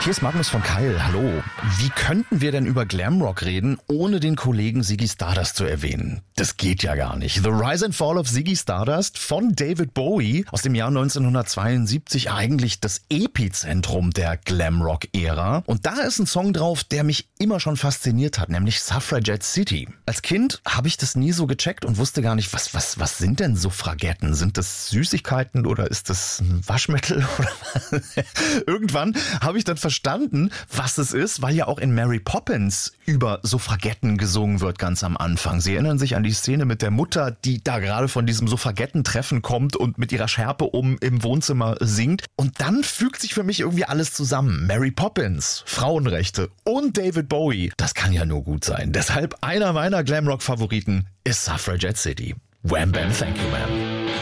Hier ist Magnus von Keil. Hallo. Wie könnten wir denn über Glamrock reden, ohne den Kollegen Ziggy Stardust zu erwähnen? Das geht ja gar nicht. The Rise and Fall of Ziggy Stardust von David Bowie aus dem Jahr 1972, eigentlich das Epizentrum der Glamrock-Ära. Und da ist ein Song drauf, der mich immer schon fasziniert hat, nämlich Suffragette City. Als Kind habe ich das nie so gecheckt und wusste gar nicht, was sind denn Suffragetten? Sind das Süßigkeiten oder ist das ein Waschmittel? Irgendwann habe ich dann verstanden, was es ist, weil ja auch in Mary Poppins über Suffragetten gesungen wird ganz am Anfang. Sie erinnern sich an die Szene mit der Mutter, die da gerade von diesem Suffragettentreffen kommt und mit ihrer Schärpe im Wohnzimmer singt. Und dann fügt sich für mich irgendwie alles zusammen. Mary Poppins, Frauenrechte und David Bowie. Das kann ja nur gut sein. Deshalb einer meiner Glamrock-Favoriten ist Suffragette City. Wham Bam Thank You Ma'am.